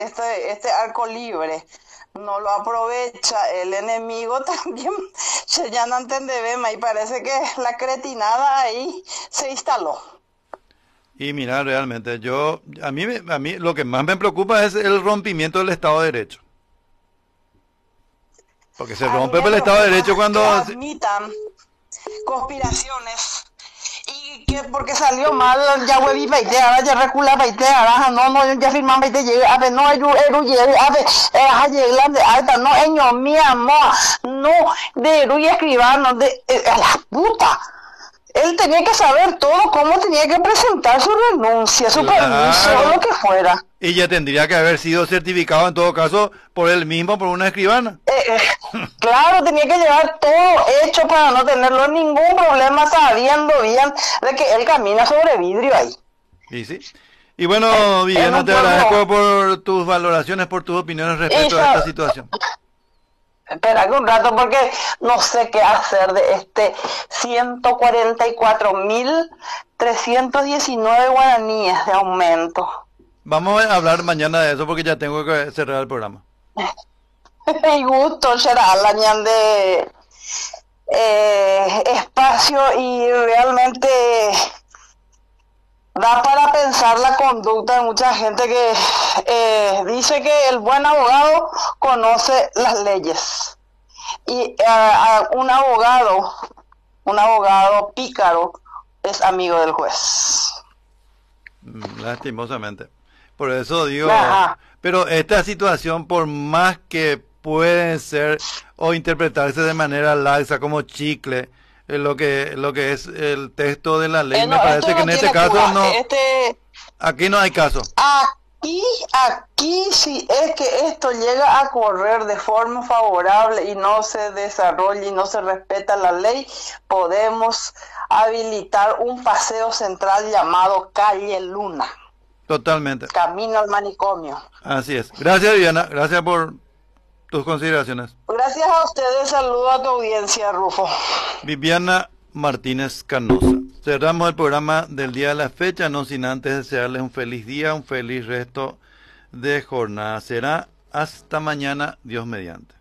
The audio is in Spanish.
este arco libre no lo aprovecha el enemigo también, ya no entiende, y parece que la cretinada ahí se instaló. Y mira, realmente, a mí lo que más me preocupa es el rompimiento del Estado de Derecho. Porque se A mí rompe me el Estado de preocupa Derecho que cuando... admitan conspiraciones y que porque salió mal ya hueví paite ahora ya recula paite ahora no ya firman paite llega a ver no eru llega a ver llega de alta no eño mía no de eru y escribir no de a la puta. Él tenía que saber todo, cómo tenía que presentar su renuncia, su permiso, o lo que fuera. Y ya tendría que haber sido certificado en todo caso por él mismo, por una escribana. Claro, tenía que llevar todo hecho para no tenerlo ningún problema, sabiendo bien de que él camina sobre vidrio ahí. Y sí. Y bueno, Viviana, te agradezco por tus valoraciones, por tus opiniones respecto a esta situación. Espera un rato porque no sé qué hacer de este 144.319 guaraníes de aumento. Vamos a hablar mañana de eso porque ya tengo que cerrar el programa. Y gusto será la ñan de espacio y realmente da para pensar la conducta de mucha gente que dice que el buen abogado conoce las leyes y un abogado pícaro es amigo del juez. Lastimosamente. Por eso digo, Ajá. pero esta situación, por más que puede ser o interpretarse de manera laxa como chicle, lo que es el texto de la ley, me parece que en este caso no, aquí no hay caso. Aquí si es que esto llega a correr de forma favorable y no se desarrolla y no se respeta la ley, podemos habilitar un paseo central llamado Calle Luna. Totalmente. Camino al manicomio. Así es. Gracias, Viviana. Gracias por tus consideraciones. Gracias a ustedes. Saludo a tu audiencia, Rufo. Viviana Martínez Canosa. Cerramos el programa del día de la fecha, no sin antes desearles un feliz día, un feliz resto de jornada. Será hasta mañana, Dios mediante.